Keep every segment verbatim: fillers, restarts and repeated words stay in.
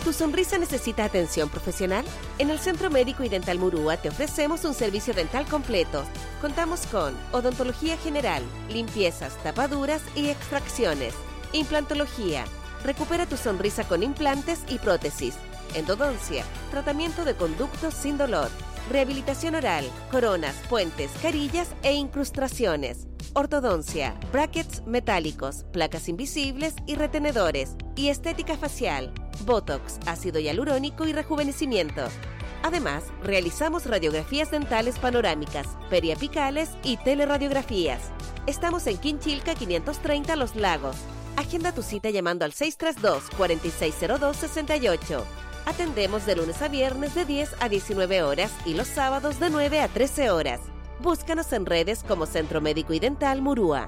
¿Tu sonrisa necesita atención profesional? En el Centro Médico y Dental Murúa te ofrecemos un servicio dental completo. Contamos con odontología general, limpiezas, tapaduras y extracciones. Implantología. Recupera tu sonrisa con implantes y prótesis. Endodoncia. Tratamiento de conductos sin dolor. Rehabilitación oral. Coronas, puentes, carillas e incrustaciones. Ortodoncia. Brackets metálicos, placas invisibles y retenedores. Y estética facial. Botox, ácido hialurónico y rejuvenecimiento. Además, realizamos radiografías dentales panorámicas, periapicales y teleradiografías. Estamos en Quinchilca quinientos treinta Los Lagos. Agenda tu cita llamando al seis tres dos, cuatro seis cero dos, seis ocho. Atendemos de lunes a viernes de diez a diecinueve horas y los sábados de nueve a trece horas. Búscanos en redes como Centro Médico y Dental Murúa.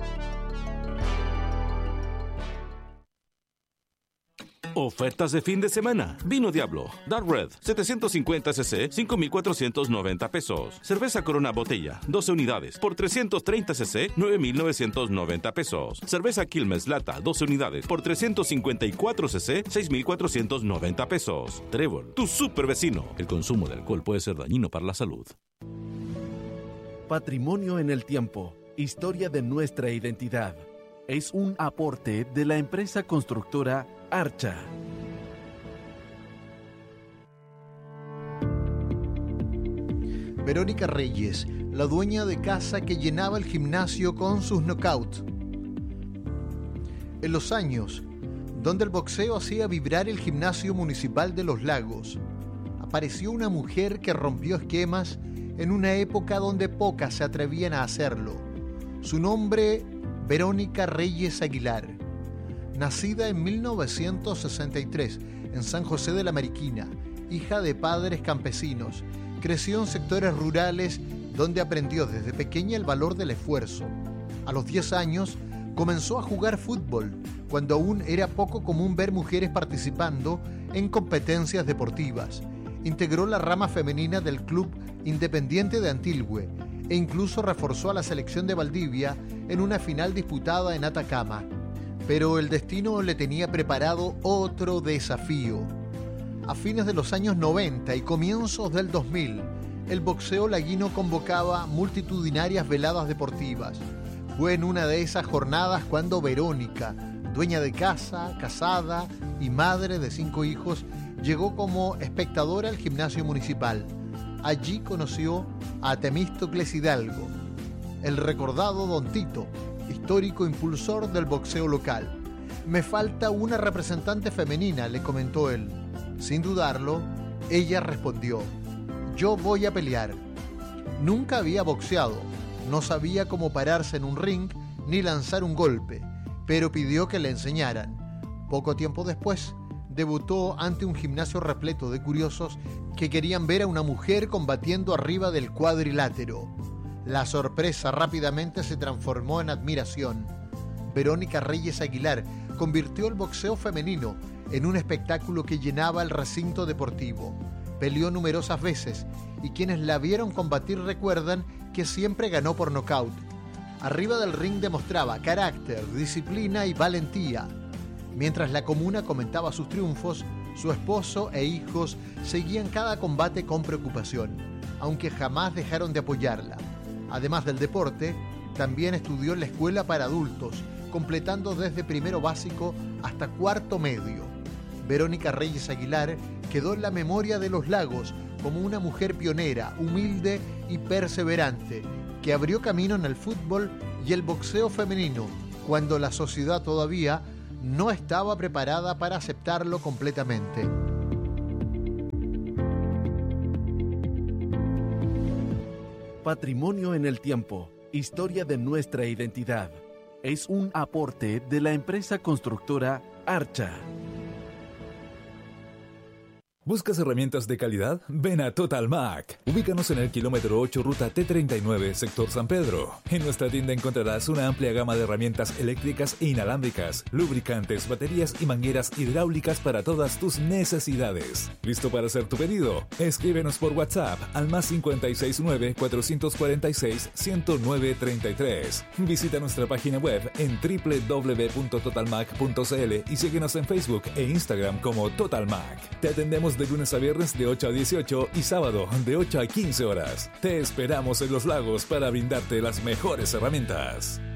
Ofertas de fin de semana. Vino Diablo, Dark Red, setecientos cincuenta centilitros, cinco mil cuatrocientos noventa pesos. Cerveza Corona Botella, doce unidades, por trescientos treinta centilitros, nueve mil novecientos noventa pesos. Cerveza Quilmes Lata, doce unidades, por trescientos cincuenta y cuatro centilitros, seis mil cuatrocientos noventa pesos. Trébol, tu super vecino. El consumo de alcohol puede ser dañino para la salud. Patrimonio en el tiempo. Historia de nuestra identidad. Es un aporte de la empresa constructora Archa. Verónica Reyes, la dueña de casa que llenaba el gimnasio con sus knockouts. En los años donde el boxeo hacía vibrar el gimnasio municipal de Los Lagos, apareció una mujer que rompió esquemas en una época donde pocas se atrevían a hacerlo. Su nombre, Verónica Reyes Aguilar. Nacida en mil novecientos sesenta y tres en San José de la Mariquina, hija de padres campesinos, creció en sectores rurales donde aprendió desde pequeña el valor del esfuerzo. A los diez años comenzó a jugar fútbol, cuando aún era poco común ver mujeres participando en competencias deportivas. Integró la rama femenina del Club Independiente de Antilhue e incluso reforzó a la selección de Valdivia en una final disputada en Atacama. Pero el destino le tenía preparado otro desafío. A fines de los años noventa y comienzos del dos mil, el boxeo laguino convocaba multitudinarias veladas deportivas. Fue en una de esas jornadas cuando Verónica, dueña de casa, casada y madre de cinco hijos, llegó como espectadora al gimnasio municipal. Allí conoció a Temístocles Hidalgo, el recordado Don Tito, histórico impulsor del boxeo local. Me falta una representante femenina, le comentó él. Sin dudarlo, ella respondió: yo voy a pelear. Nunca había boxeado, no sabía cómo pararse en un ring ni lanzar un golpe, pero pidió que le enseñaran. Poco tiempo después, debutó ante un gimnasio repleto de curiosos que querían ver a una mujer combatiendo arriba del cuadrilátero. La sorpresa rápidamente se transformó en admiración. Verónica Reyes Aguilar convirtió el boxeo femenino en un espectáculo que llenaba el recinto deportivo. Peleó numerosas veces y quienes la vieron combatir recuerdan que siempre ganó por nocaut. Arriba del ring demostraba carácter, disciplina y valentía. Mientras la comuna comentaba sus triunfos, su esposo e hijos seguían cada combate con preocupación, aunque jamás dejaron de apoyarla. Además del deporte, también estudió en la escuela para adultos, completando desde primero básico hasta cuarto medio. Verónica Reyes Aguilar quedó en la memoria de Los Lagos como una mujer pionera, humilde y perseverante, que abrió camino en el fútbol y el boxeo femenino, cuando la sociedad todavía no estaba preparada para aceptarlo completamente. Patrimonio en el tiempo. Historia de nuestra identidad. Es un aporte de la empresa constructora Archa. ¿Buscas herramientas de calidad? Ven a Total Mac. Ubícanos en el kilómetro ocho, ruta T treinta y nueve, sector San Pedro. En nuestra tienda encontrarás una amplia gama de herramientas eléctricas e inalámbricas, lubricantes, baterías y mangueras hidráulicas para todas tus necesidades. ¿Listo para hacer tu pedido? Escríbenos por WhatsApp al más cinco seis nueve, cuatro cuatro seis, uno cero nueve tres tres. Visita nuestra página web en doble u doble u doble u punto total mac punto c l y síguenos en Facebook e Instagram como Total Mac. Te atendemos de lunes a viernes de ocho a dieciocho y sábado de ocho a quince horas. Te esperamos en Los Lagos para brindarte las mejores herramientas.